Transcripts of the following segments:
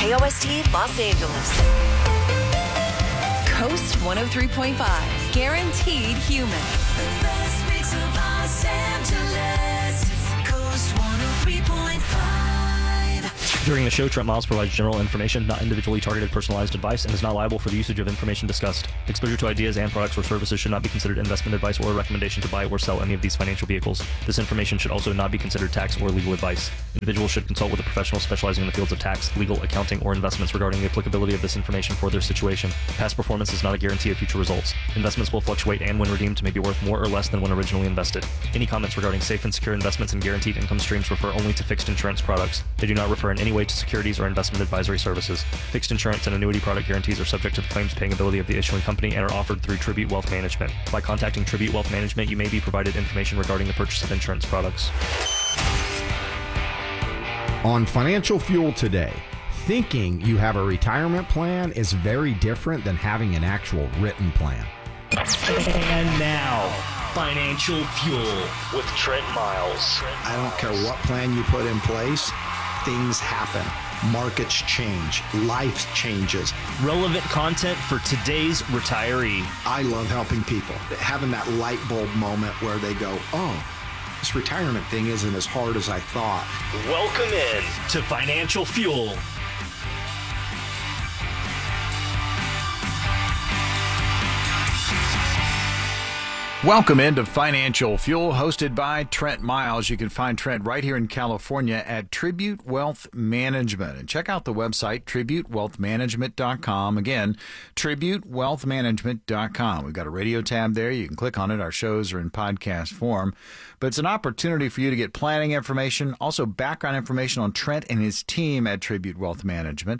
KOST Los Angeles. Coast 103.5. Guaranteed human. The best mix of Los Angeles. Coast 103.5. During the show, Trent Miles provides general information, not individually targeted personalized advice, and is not liable for the usage of information discussed. Exposure to ideas and products or services should not be considered investment advice or a recommendation to buy or sell any of these financial vehicles. This information should also not be considered tax or legal advice. Individuals should consult with a professional specializing in the fields of tax, legal, accounting, or investments regarding the applicability of this information for their situation. Past performance is not a guarantee of future results. Investments will fluctuate and when redeemed may be worth more or less than when originally invested. Any comments regarding safe and secure investments and guaranteed income streams refer only to fixed insurance products. They do not refer in any way to securities or investment advisory services. Fixed insurance and annuity product guarantees are subject to the claims paying ability of the issuing company and are offered through Tribute Wealth Management. By contacting Tribute Wealth Management, you may be provided information regarding the purchase of insurance products. On Financial Fuel today, thinking you have a retirement plan is very different than having an actual written plan. And now, Financial Fuel with Trent Miles. I don't care what plan you put in place, things happen. Markets change. Life changes. Relevant content for today's retiree. I love helping people. Having that light bulb moment where they go, oh, this retirement thing isn't as hard as I thought. Welcome in to Financial Fuel. Welcome into Financial Fuel, hosted by Trent Miles. You can find Trent right here in California at Tribute Wealth Management. And check out the website, tributewealthmanagement.com. Again, tributewealthmanagement.com. We've got a radio tab there. You can click on it. Our shows are in podcast form. But it's an opportunity for you to get planning information, also background information on Trent and his team at Tribute Wealth Management.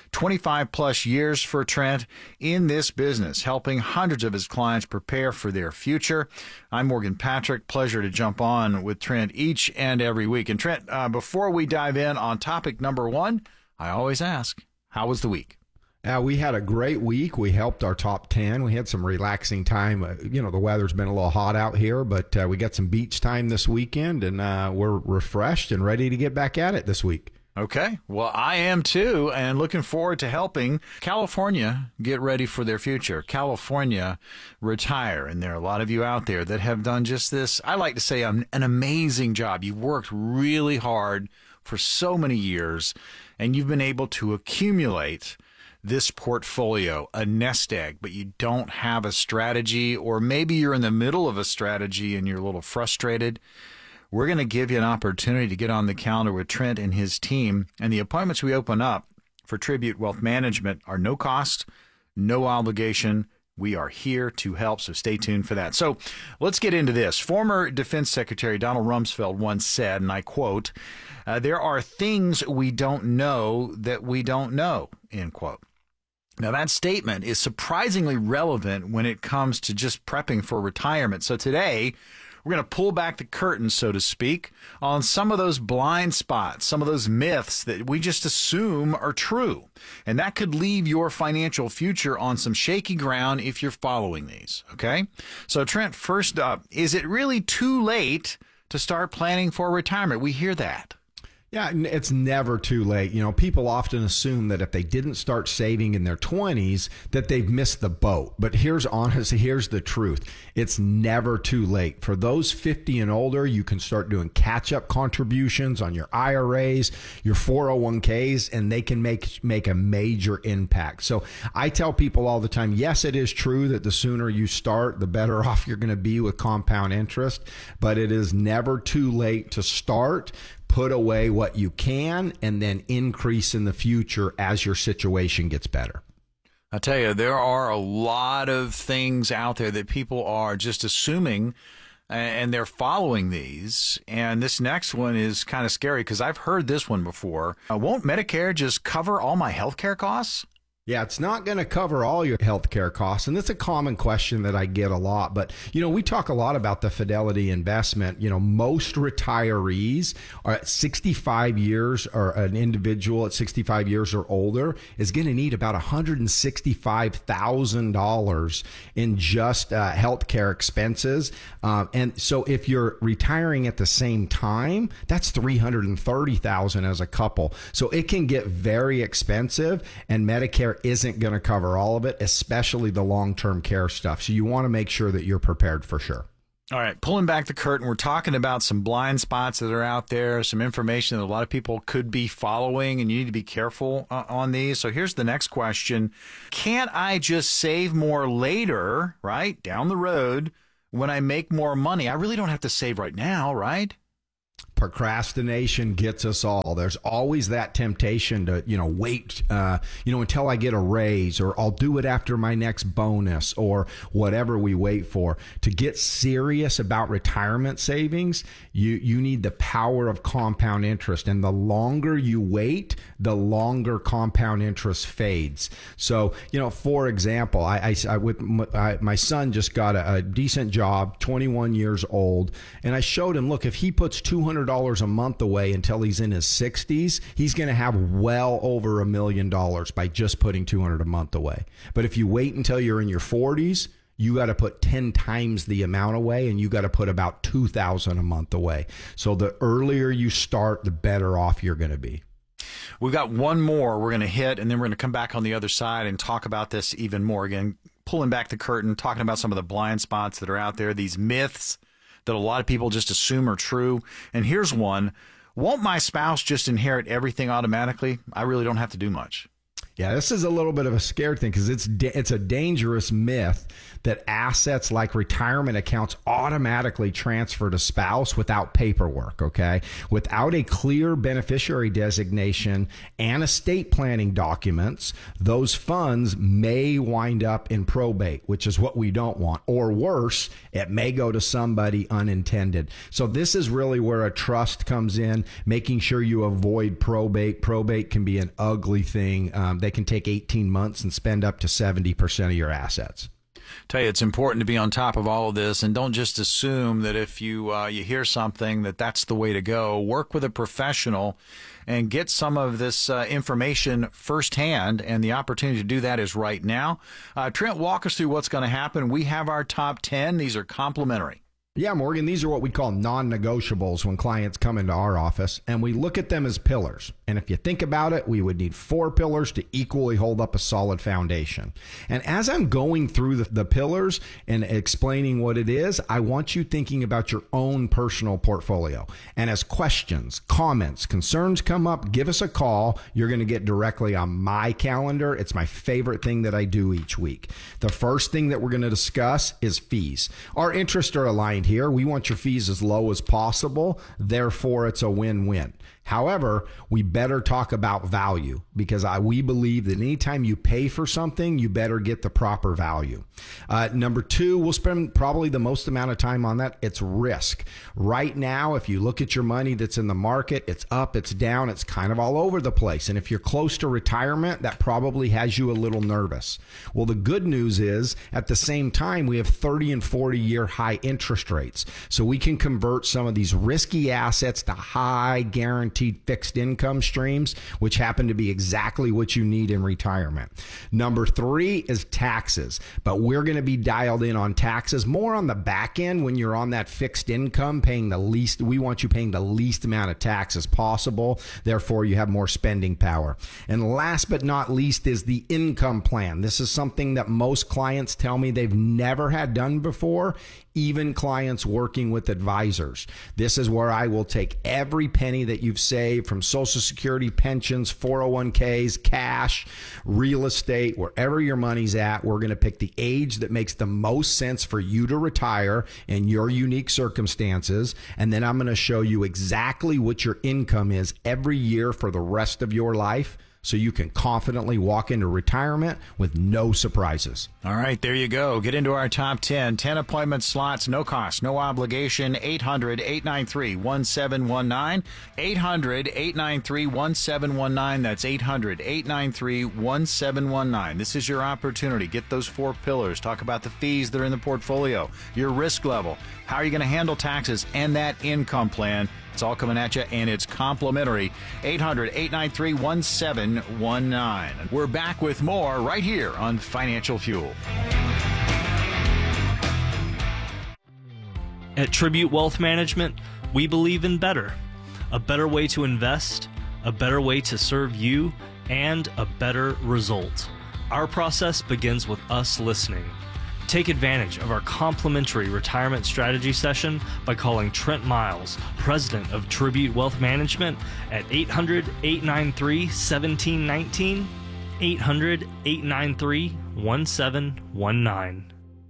25 plus years for Trent in this business, helping hundreds of his clients prepare for their future. I'm Morgan Patrick. Pleasure to jump on with Trent each and every week. And Trent, before we dive in on topic number one, I always ask, how was the week? We had a great week. We helped our top 10. We had some relaxing time. The weather's been a little hot out here, but we got some beach time this weekend, and we're refreshed and ready to get back at it this week. Okay. Well, I am too, and looking forward to helping California get ready for their future. California retire, and there are a lot of you out there that have done just this. I like to say an amazing job. You've worked really hard for so many years, and you've been able to accumulate this portfolio, a nest egg, but you don't have a strategy, or maybe you're in the middle of a strategy and you're a little frustrated. We're going to give you an opportunity to get on the calendar with Trent and his team. And the appointments we open up for Tribute Wealth Management are no cost, no obligation. We are here to help, so stay tuned for that. So let's get into this. Former Defense Secretary Donald Rumsfeld once said, and I quote, there are things we don't know that we don't know, end quote. Now, that statement is surprisingly relevant when it comes to just prepping for retirement. So today, we're going to pull back the curtain, so to speak, on some of those blind spots, some of those myths that we just assume are true. And that could leave your financial future on some shaky ground if you're following these, okay? So, Trent, first up, is it really too late to start planning for retirement? We hear that. Yeah, it's never too late. People often assume that if they didn't start saving in their 20s, that they've missed the boat. But here's the truth. It's never too late. For those 50 and older, you can start doing catch-up contributions on your IRAs, your 401ks, and they can make a major impact. So I tell people all the time, yes, it is true that the sooner you start, the better off you're going to be with compound interest. But it is never too late to start. Put away what you can, and then increase in the future as your situation gets better. I tell you, there are a lot of things out there that people are just assuming, and they're following these. And this next one is kind of scary because I've heard this one before. Won't Medicare just cover all my health care costs? Yeah, it's not going to cover all your healthcare costs. And that's a common question that I get a lot. But, we talk a lot about the Fidelity investment. Most retirees are at 65 years, or an individual at 65 years or older is going to need about $165,000 in just healthcare expenses. And so if you're retiring at the same time, that's $330,000 as a couple. So it can get very expensive, and Medicare isn't going to cover all of it, especially the long-term care stuff. So you want to make sure that you're prepared for sure. All right, pulling back the curtain, we're talking about some blind spots that are out there, some information that a lot of people could be following, and you need to be careful on these. So here's the next question. Can't I just save more later, right, down the road, when I make more money? I really don't have to save right now, right? Procrastination gets us all. There's always that temptation to, wait, until I get a raise, or I'll do it after my next bonus, or whatever we wait for. To get serious about retirement savings, you need the power of compound interest. And the longer you wait, the longer compound interest fades. So, for example, my son just got a decent job, 21 years old. And I showed him, look, if he puts $200 a month away until he's in his 60s, he's going to have well over $1 million by just putting $200 a month away. But if you wait until you're in your 40s, you got to put 10 times the amount away, and you got to put about $2,000 a month away. So the earlier you start, the better off you're going to be. We've got one more we're going to hit, and then we're going to come back on the other side and talk about this even more. Again, pulling back the curtain, talking about some of the blind spots that are out there, these myths that a lot of people just assume are true. And here's one. Won't my spouse just inherit everything automatically? I really don't have to do much. Yeah, this is a little bit of a scary thing, because it's a dangerous myth that assets like retirement accounts automatically transfer to spouse without paperwork, okay? Without a clear beneficiary designation and estate planning documents, those funds may wind up in probate, which is what we don't want. Or worse, it may go to somebody unintended. So this is really where a trust comes in, making sure you avoid probate. Probate can be an ugly thing. They can take 18 months and spend up to 70% of your assets. Tell you, it's important to be on top of all of this, and don't just assume that if you hear something that's the way to go. Work with a professional and get some of this information firsthand, and the opportunity to do that is right now. Trent, walk us through what's going to happen. We have our top 10. These are complimentary. Yeah, Morgan, these are what we call non-negotiables when clients come into our office, and we look at them as pillars. And if you think about it, we would need 4 pillars to equally hold up a solid foundation. And as I'm going through the pillars and explaining what it is, I want you thinking about your own personal portfolio. And as questions, comments, concerns come up, give us a call. You're going to get directly on my calendar. It's my favorite thing that I do each week. The first thing that we're going to discuss is fees. Our interests are aligned here. We want your fees as low as possible. Therefore, it's a win-win. However, we better talk about value, because we believe that anytime you pay for something, you better get the proper value. Number 2, we'll spend probably the most amount of time on that. It's risk. Right now, if you look at your money that's in the market, it's up, it's down, it's kind of all over the place. And if you're close to retirement, that probably has you a little nervous. Well, the good news is, at the same time, we have 30 and 40-year high interest rates. So we can convert some of these risky assets to high guaranteed fixed income streams, which happen to be exactly what you need in retirement. Number 3 is taxes, but we're going to be dialed in on taxes more on the back end when you're on that fixed income paying the least. We want you paying the least amount of taxes possible. Therefore, you have more spending power. And last but not least is the income plan. This is something that most clients tell me they've never had done before, even clients working with advisors. This is where I will take every penny that you've saved from Social Security, pensions, 401ks, cash, real estate, wherever your money's at. We're going to pick the age that makes the most sense for you to retire in your unique circumstances. And then I'm going to show you exactly what your income is every year for the rest of your life, so you can confidently walk into retirement with no surprises. All right, there you go. Get into our top 10. 10 appointment slots, no cost, no obligation. 800-893-1719. 800-893-1719. That's 800-893-1719. This is your opportunity. Get those 4 pillars. Talk about the fees that are in the portfolio, your risk level, how are you going to handle taxes, and that income plan. It's all coming at you, and it's complimentary. 800-893-1719. We're back with more right here on Financial Fuel. At Tribute Wealth Management, we believe in better. A better way to invest, a better way to serve you, and a better result. Our process begins with us listening. Take advantage of our complimentary retirement strategy session by calling Trent Miles, president of Tribute Wealth Management, at 800-893-1719, 800-893-1719.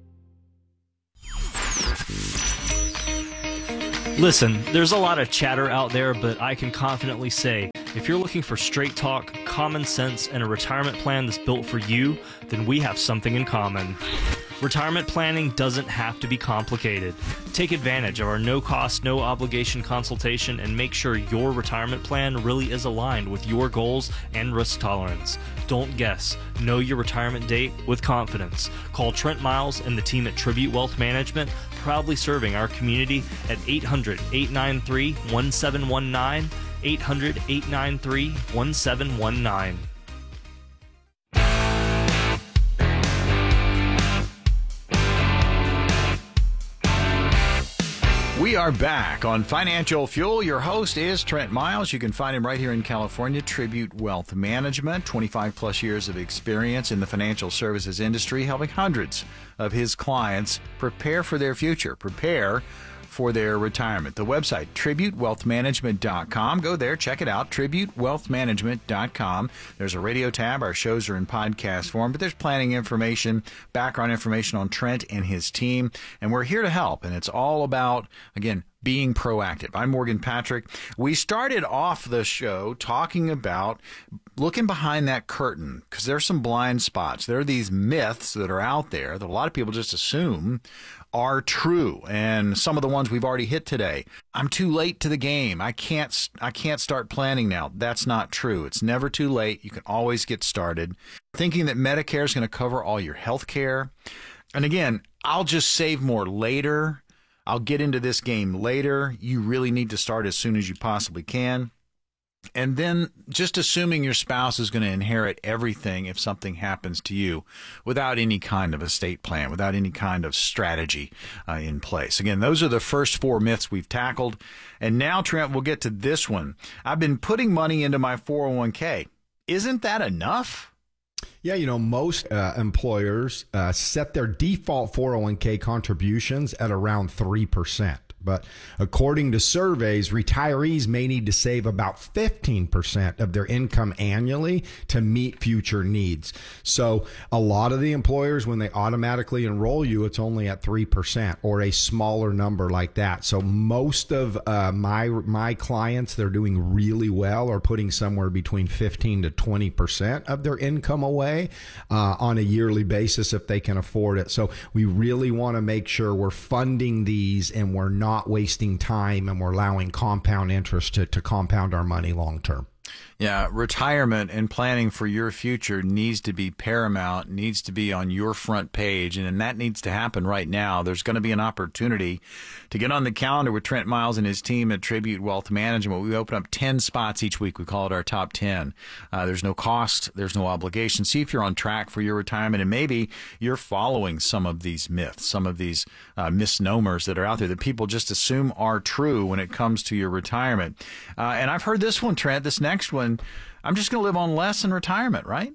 Listen, there's a lot of chatter out there, but I can confidently say, if you're looking for straight talk, common sense, and a retirement plan that's built for you, then we have something in common. Retirement planning doesn't have to be complicated. Take advantage of our no-cost, no-obligation consultation and make sure your retirement plan really is aligned with your goals and risk tolerance. Don't guess. Know your retirement date with confidence. Call Trent Miles and the team at Tribute Wealth Management, proudly serving our community at 800-893-1719, 800-893-1719. We are back on Financial Fuel. Your host is Trent Miles. You can find him right here in California, Tribute Wealth Management, 25 plus years of experience in the financial services industry, helping hundreds of his clients prepare for their future, prepare for their retirement. The website, tributewealthmanagement.com. Go there, check it out, tributewealthmanagement.com. There's a radio tab. Our shows are in podcast form, but there's planning information, background information on Trent and his team, and we're here to help. And it's all about, again, being proactive. I'm Morgan Patrick. We started off the show talking about looking behind that curtain because there's some blind spots. There are these myths that are out there that a lot of people just assume are true, and some of the ones we've already hit today. I'm too late to the game. I can't start planning now. That's not true. It's never too late. You can always get started. Thinking that Medicare is going to cover all your health care. And again, I'll just save more later. I'll get into this game later. You really need to start as soon as you possibly can. And then just assuming your spouse is going to inherit everything if something happens to you without any kind of estate plan, without any kind of strategy in place. Again, those are the first 4 myths we've tackled. And now, Trent, we'll get to this one. I've been putting money into my 401k. Isn't that enough? Yeah, most employers set their default 401k contributions at around 3%. But according to surveys, retirees may need to save about 15% of their income annually to meet future needs. So a lot of the employers, when they automatically enroll you, it's only at 3% or a smaller number like that. So most of my clients, they're doing really well, are putting somewhere between 15 to 20% of their income away on a yearly basis if they can afford it. So we really want to make sure we're funding these and we're not wasting time and we're allowing compound interest to compound our money long term. Yeah, retirement and planning for your future needs to be paramount, needs to be on your front page, and that needs to happen right now. There's going to be an opportunity to get on the calendar with Trent Miles and his team at Tribute Wealth Management. We open up 10 spots each week. We call it our top 10. There's no cost. There's no obligation. See if you're on track for your retirement, and maybe you're following some of these myths, some of these misnomers that are out there that people just assume are true when it comes to your retirement. And I've heard this one, Trent, this next one. I'm just going to live on less in retirement, right?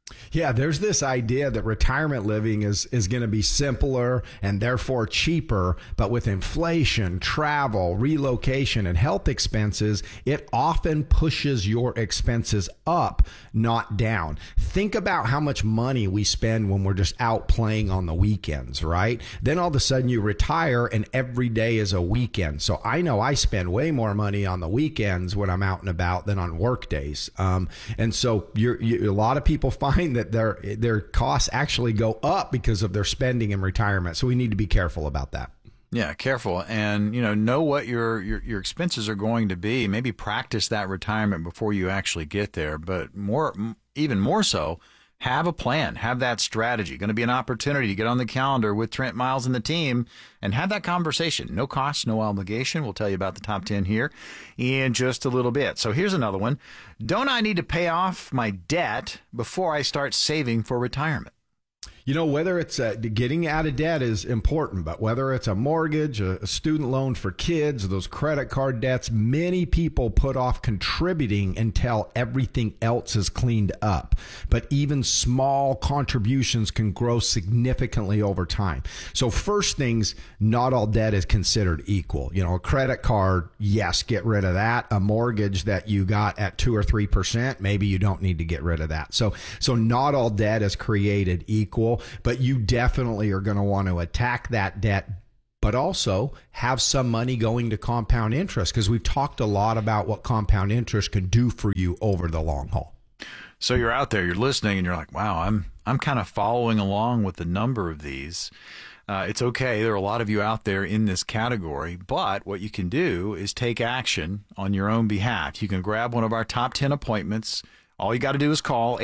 Yeah, there's this idea that retirement living is going to be simpler and therefore cheaper, but with inflation, travel, relocation, and health expenses, it often pushes your expenses up, not down. Think about how much money we spend when we're just out playing on the weekends, right? Then all of a sudden you retire and every day is a weekend. So I know I spend way more money on the weekends when I'm out and about than on work days. And so a lot of people find that their costs actually go up because of their spending in retirement. So we need to be careful about that. Yeah, careful, and know what your expenses are going to be. Maybe practice that retirement before you actually get there. But even more so, have a plan, have that strategy. Going to be an opportunity to get on the calendar with Trent Miles and the team and have that conversation. No cost, no obligation. We'll tell you about the top 10 here in just a little bit. So here's another one. Don't I need to pay off my debt before I start saving for retirement? Whether it's getting out of debt is important, but whether it's a mortgage, a student loan for kids, those credit card debts, many people put off contributing until everything else is cleaned up. But even small contributions can grow significantly over time. So first things, not all debt is considered equal. A credit card, yes, get rid of that. A mortgage that you got at 2 or 3%, maybe you don't need to get rid of that. So not all debt is created equal. But you definitely are going to want to attack that debt, but also have some money going to compound interest, because we've talked a lot about what compound interest can do for you over the long haul. So you're out there, you're listening, and you're like, wow, I'm kind of following along with the number of these. It's okay. There are a lot of you out there in this category, but what you can do is take action on your own behalf. You can grab one of our top 10 appointments. All you got to do is call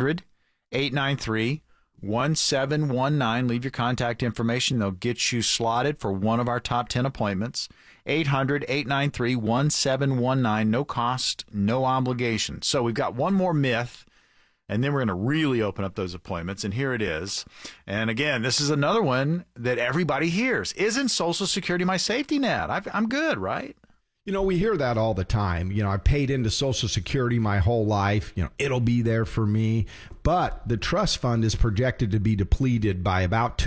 800-893-1719. Leave your contact information. They'll get you slotted for one of our top 10 appointments. 800-893-1719. No cost, no obligation. So we've got one more myth, and then we're going to really open up those appointments. And here it is. And again, this is another one that everybody hears. Isn't Social Security my safety net? I'm good, right? We hear that all the time. I paid into Social Security my whole life. It'll be there for me. But the trust fund is projected to be depleted by about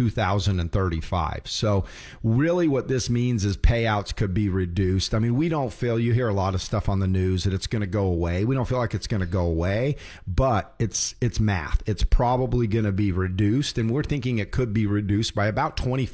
2035. So really what this means is payouts could be reduced. I mean, we don't feel, you hear a lot of stuff on the news that it's going to go away. We don't feel like it's going to go away, but it's math. It's probably going to be reduced, and we're thinking it could be reduced by about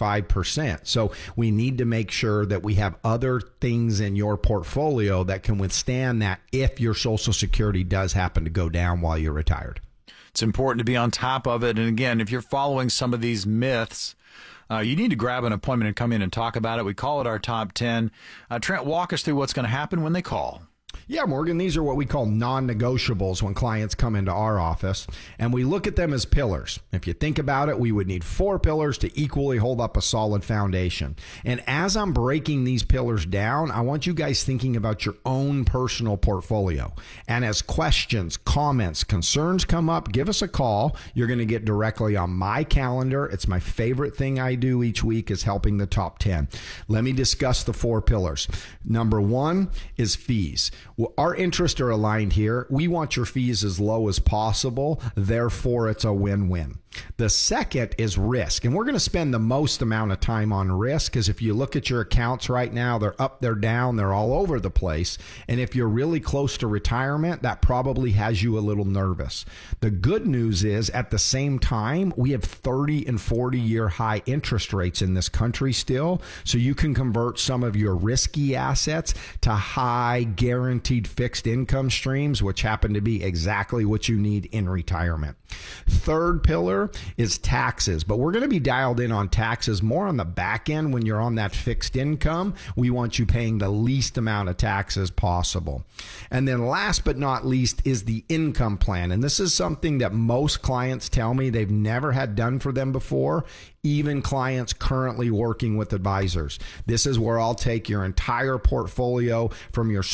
25%. So we need to make sure that we have other things in your portfolio that can withstand that if your Social Security does happen to go down while you're retired. It's important to be on top of it. And again, if you're following some of these myths, you need to grab an appointment and come in and talk about it. We call it our top 10. Trent, walk us through what's going to happen when they call. Yeah, Morgan, these are what we call non-negotiables when clients come into our office, and we look at them as pillars. If you think about it, we would need 4 pillars to equally hold up a solid foundation. And as I'm breaking these pillars down, I want you guys thinking about your own personal portfolio. And as questions, comments, concerns come up, give us a call. You're going to get directly on my calendar. It's my favorite thing I do each week is helping the top 10. Let me discuss the 4 pillars. Number 1 is fees. Well, our interests are aligned here. We want your fees as low as possible. Therefore, it's a win-win. The second is risk. And we're going to spend the most amount of time on risk, because if you look at your accounts right now, they're up, they're down, they're all over the place. And if you're really close to retirement, that probably has you a little nervous. The good news is at the same time, we have 30 and 40-year high interest rates in this country still. So you can convert some of your risky assets to high guaranteed fixed income streams, which happen to be exactly what you need in retirement. Third pillar is taxes, but we're going to be dialed in on taxes more on the back end. When you're on that fixed income, we want you paying the least amount of taxes possible. And then last but not least is the income plan. And this is something that most clients tell me they've never had done for them before, even clients currently working with advisors. This is where I'll take your entire portfolio from your Social Security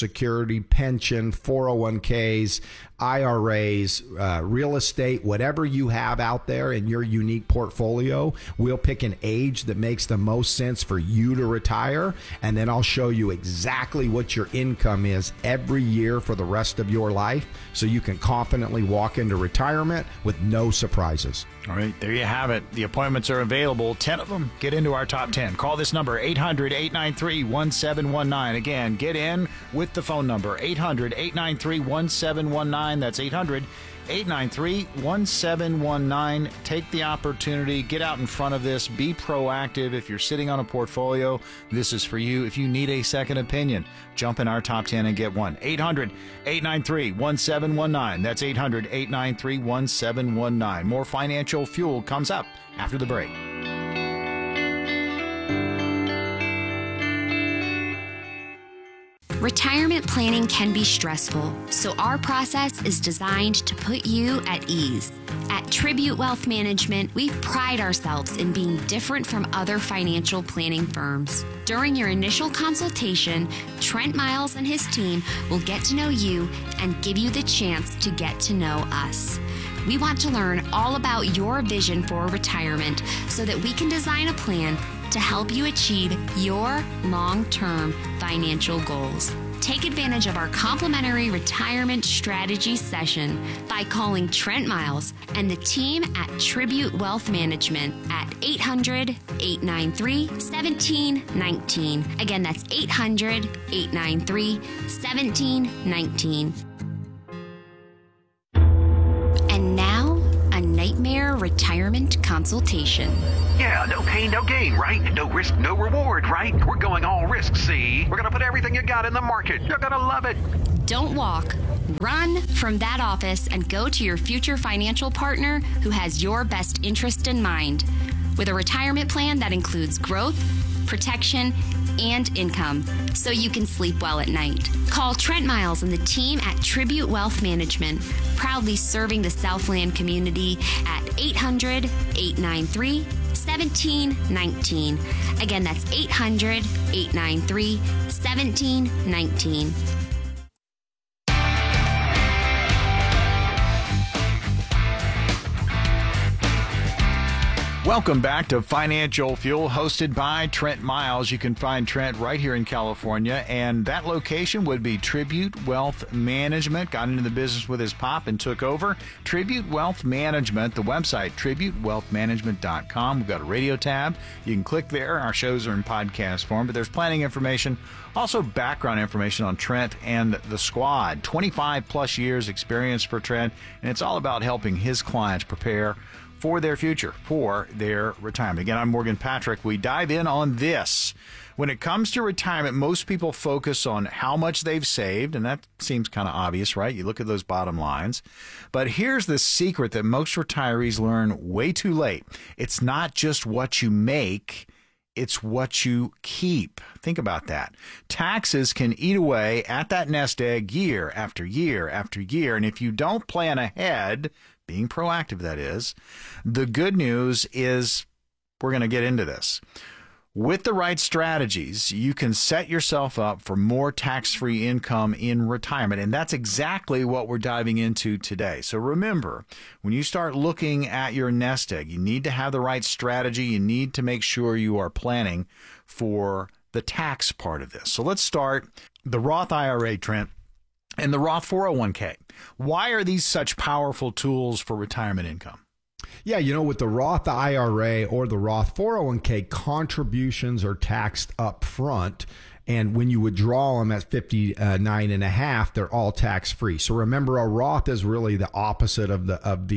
Security, pension, 401ks, IRAs, real estate, whatever you have out there in your unique portfolio. We'll pick an age that makes the most sense for you to retire, and then I'll show you exactly what your income is every year for the rest of your life, so you can confidently walk into retirement with no surprises. All right, there you have it. The appointments are available, 10 of them. Get into our top 10. Call this number, 800-893-1719. Again, get in with the phone number, 800-893-1719. That's 800-893-1719. Take the opportunity. Get out in front of this. Be proactive. If you're sitting on a portfolio, this is for you. If you need a second opinion, jump in our top 10 and get one. 800-893-1719. That's 800-893-1719. More Financial Fuel comes up after the break. Retirement planning can be stressful, so our process is designed to put you at ease. At Tribute Wealth Management, we pride ourselves in being different from other financial planning firms. During your initial consultation, Trent Miles and his team will get to know you and give you the chance to get to know us. We want to learn all about your vision for retirement so that we can design a plan to help you achieve your long-term financial goals. Take advantage of our complimentary retirement strategy session by calling Trent Miles and the team at Tribute Wealth Management at 800-893-1719. Again, that's 800-893-1719. And now, a Nightmare Retirement Consultation. Yeah, no pain, no gain, right? No risk, no reward, right? We're going all risk, see? We're going to put everything you got in the market. You're going to love it. Don't walk. Run from that office and go to your future financial partner who has your best interest in mind. With a retirement plan that includes growth, protection, and income, so you can sleep well at night. Call Trent Miles and the team at Tribute Wealth Management, proudly serving the Southland community at 800-893-1719. Again, that's 800-893-1719. Welcome back to Financial Fuel, hosted by Trent Miles. You can find Trent right here in California, and that location would be Tribute Wealth Management. Got into the business with his pop and took over. Tribute Wealth Management, the website, tributewealthmanagement.com. We've got a radio tab. You can click there. Our shows are in podcast form, but there's planning information, also background information on Trent and the squad. 25-plus years experience for Trent, and it's all about helping his clients prepare for their future, for their retirement. Again, I'm Morgan Patrick. We dive in on this. When it comes to retirement, most people focus on how much they've saved, and that seems kind of obvious, right? You look at those bottom lines. But here's the secret that most retirees learn way too late. It's not just what you make, it's what you keep. Think about that. Taxes can eat away at that nest egg year after year after year, and if you don't plan ahead, being proactive, that is, the good news is we're going to get into this. With the right strategies, you can set yourself up for more tax-free income in retirement, and that's exactly what we're diving into today. So remember, when you start looking at your nest egg, you need to have the right strategy. You need to make sure you are planning for the tax part of this. So let's start the Roth IRA, Trent, and the Roth 401k. Why are these such powerful tools for retirement income? Yeah, you know, with the Roth IRA or the Roth 401k, contributions are taxed up front. And when you withdraw them at 59.5, they're all tax free. So remember, a Roth is really the opposite of the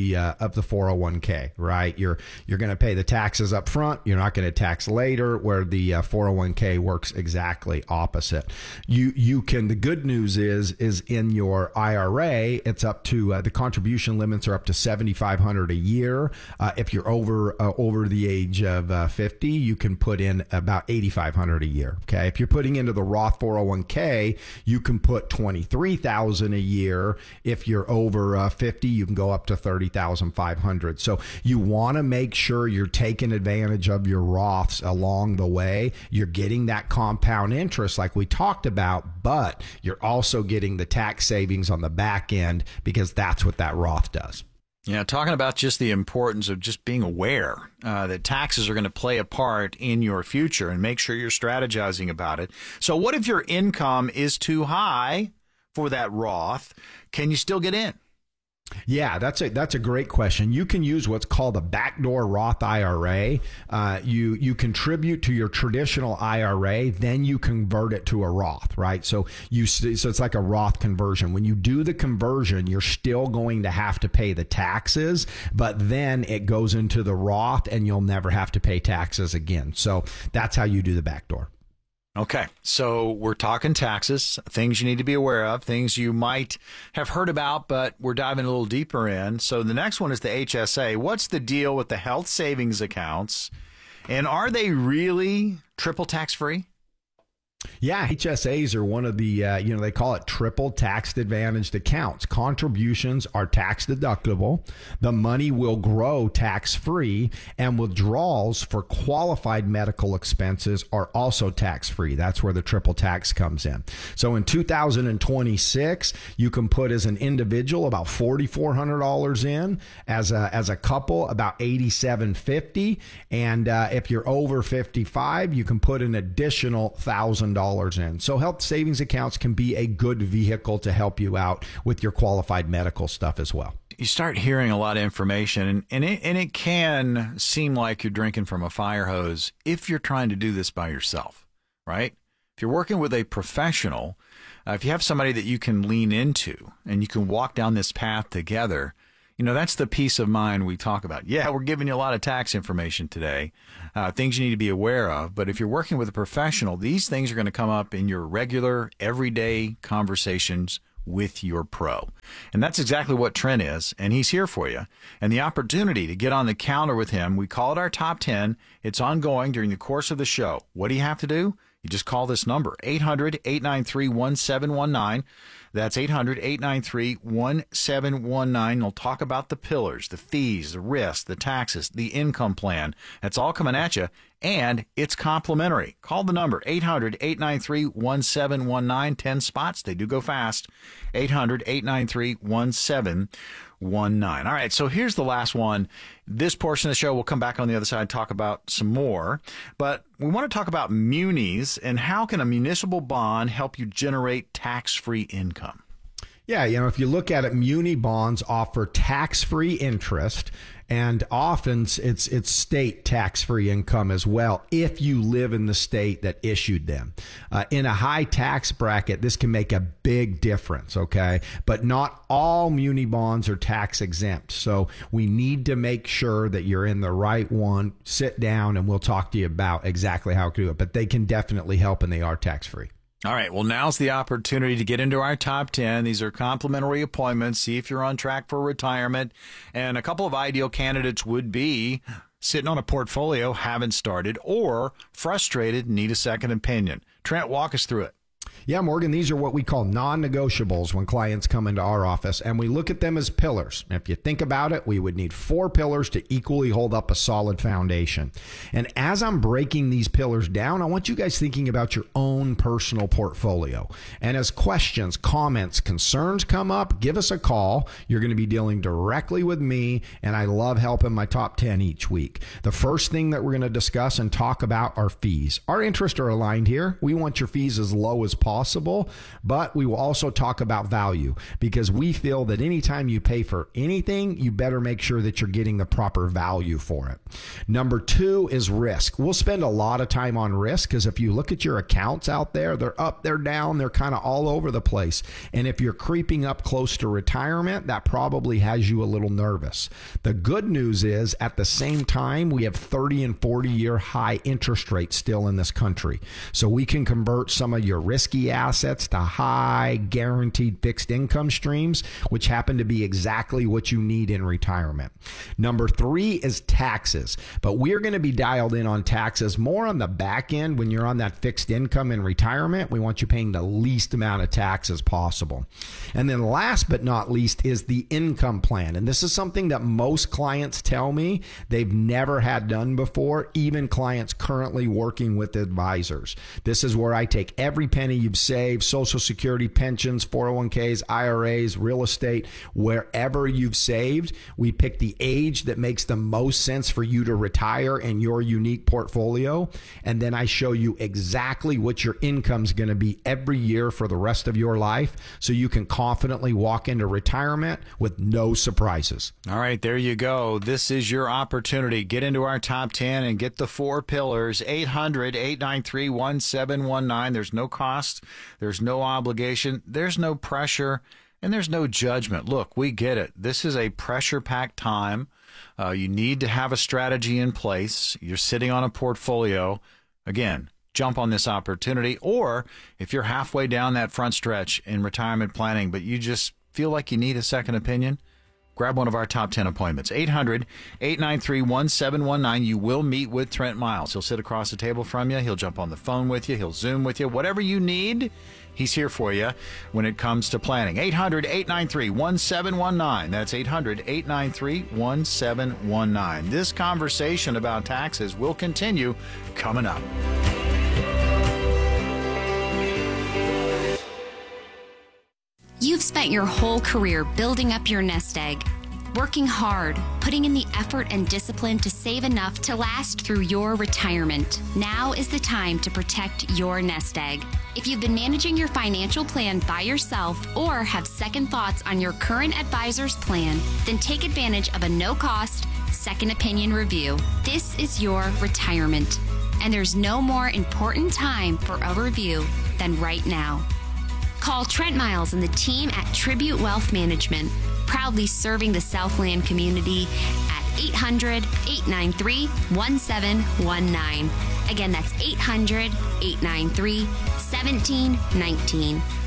401k, right? You're going to pay the taxes up front. You're not going to tax later. Where the 401k works exactly opposite. You can. The good news is in your IRA, it's up to the contribution limits are up to $7,500 a year. If you're over the age of 50, you can put in about $8,500 a year. Okay, if you're putting in into the Roth 401k, you can put $23,000 a year. If you're over 50, you can go up to $30,500. So you want to make sure you're taking advantage of your Roths along the way. You're getting that compound interest like we talked about, but you're also getting the tax savings on the back end because that's what that Roth does. Yeah, talking about just the importance of just being aware that taxes are going to play a part in your future and make sure you're strategizing about it. So what if your income is too high for that Roth? Can you still get in? Yeah, that's a great question. You can use what's called a backdoor Roth IRA. You contribute to your traditional IRA, then you convert it to a Roth, right? So it's like a Roth conversion. When you do the conversion, you're still going to have to pay the taxes, but then it goes into the Roth and you'll never have to pay taxes again. So that's how you do the backdoor. Okay, so we're talking taxes, things you need to be aware of, things you might have heard about, but we're diving a little deeper in. So the next one is the HSA. What's the deal with the health savings accounts, and are they really triple tax-free? Yeah, HSAs are one of the, they call it triple tax advantaged accounts. Contributions are tax deductible. The money will grow tax free, and withdrawals for qualified medical expenses are also tax free. That's where the triple tax comes in. So in 2026, you can put as an individual about $4,400 in, as a couple about $8,750, and if you're over 55, you can put an additional $1,000 in. So health savings accounts can be a good vehicle to help you out with your qualified medical stuff as well. You start hearing a lot of information, and it can seem like you're drinking from a fire hose if you're trying to do this by yourself, right? If you're working with a professional, if you have somebody that you can lean into and you can walk down this path together, that's the peace of mind we talk about. Yeah, we're giving you a lot of tax information today, things you need to be aware of. But if you're working with a professional, these things are going to come up in your regular, everyday conversations with your pro. And that's exactly what Trent is, and he's here for you. And the opportunity to get on the counter with him, we call it our Top 10. It's ongoing during the course of the show. What do you have to do? You just call this number, 800-893-1719. That's 800-893-1719. We'll talk about the pillars, the fees, the risks, the taxes, the income plan. That's all coming at you, and it's complimentary. Call the number, 800-893-1719. 10 spots. They do go fast. 800-893-1719. All right, so here's the last one. This portion of the show, we'll come back on the other side and talk about some more. But we want to talk about munis and how can a municipal bond help you generate tax-free income? Yeah, if you look at it, muni bonds offer tax-free interest, and often it's state tax-free income as well if you live in the state that issued them. In a high tax bracket, this can make a big difference, okay? But not all muni bonds are tax exempt, so we need to make sure that you're in the right one. Sit down and we'll talk to you about exactly how to do it, but they can definitely help and they are tax-free. All right, well, now's the opportunity to get into our top 10. These are complimentary appointments. See if you're on track for retirement. And a couple of ideal candidates would be sitting on a portfolio, haven't started, or frustrated, need a second opinion. Trent, walk us through it. Yeah, Morgan, these are what we call non-negotiables when clients come into our office, and we look at them as pillars. If you think about it, we would need 4 pillars to equally hold up a solid foundation. And as I'm breaking these pillars down, I want you guys thinking about your own personal portfolio. And as questions, comments, concerns come up, give us a call. You're going to be dealing directly with me, and I love helping my top 10 each week. The first thing that we're going to discuss and talk about are fees. Our interests are aligned here. We want your fees as low as possible, but we will also talk about value because we feel that anytime you pay for anything, you better make sure that you're getting the proper value for it. Number 2 is risk. We'll spend a lot of time on risk because if you look at your accounts out there, they're up, they're down, they're kind of all over the place. And if you're creeping up close to retirement, that probably has you a little nervous. The good news is at the same time, we have 30 and 40-year high interest rates still in this country. So we can convert some of your risky risky assets to high guaranteed fixed income streams, which happen to be exactly what you need in retirement. Number 3 is taxes, but we're going to be dialed in on taxes more on the back end. When you're on that fixed income in retirement, we want you paying the least amount of taxes possible. And then last but not least is the income plan. And this is something that most clients tell me they've never had done before, even clients currently working with advisors. This is where I take every penny you've saved, Social Security, pensions, 401ks, IRAs, real estate, wherever you've saved. We pick the age that makes the most sense for you to retire in your unique portfolio. And then I show you exactly what your income's going to be every year for the rest of your life, so you can confidently walk into retirement with no surprises. All right, there you go. This is your opportunity. Get into our top 10 and get the 4 pillars. 800-893-1719. There's no cost. There's no obligation. There's no pressure. And there's no judgment. Look, we get it. This is a pressure-packed time. You need to have a strategy in place. You're sitting on a portfolio. Again, jump on this opportunity. Or if you're halfway down that front stretch in retirement planning, but you just feel like you need a second opinion, grab one of our top 10 appointments. 800-893-1719. You will meet with Trent Miles. He'll sit across the table from you. He'll jump on the phone with you. He'll Zoom with you. Whatever you need, he's here for you when it comes to planning. 800-893-1719. That's 800-893-1719. This conversation about taxes will continue coming up. You've spent your whole career building up your nest egg, working hard, putting in the effort and discipline to save enough to last through your retirement. Now is the time to protect your nest egg. If you've been managing your financial plan by yourself or have second thoughts on your current advisor's plan, then take advantage of a no-cost second opinion review. This is your retirement, and there's no more important time for a review than right now. Call Trent Miles and the team at Tribute Wealth Management, proudly serving the Southland community at 800-893-1719. Again, that's 800-893-1719.